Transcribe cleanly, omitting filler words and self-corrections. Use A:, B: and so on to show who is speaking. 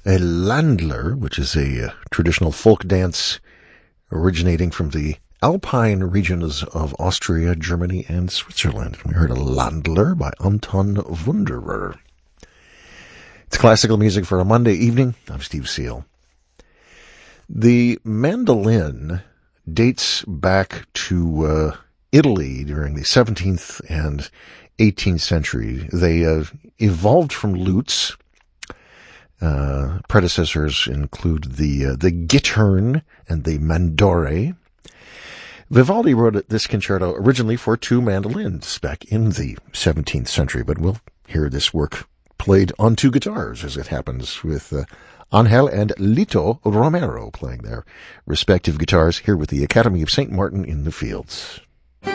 A: a Landler, which is a traditional folk dance originating from the Alpine regions of Austria, Germany, and Switzerland. We heard a Landler by Anton Wunderer. It's classical music for a Monday evening. I'm Steve Seal. The mandolin dates back to Italy during the 17th and 18th century. They evolved from lutes. Predecessors include the gittern and the mandore. Vivaldi wrote this concerto originally for two mandolins back in the 17th century, but we'll hear this work played on two guitars, as it happens, with Angel and Lito Romero playing their respective guitars here with the Academy of St. Martin in the Fields.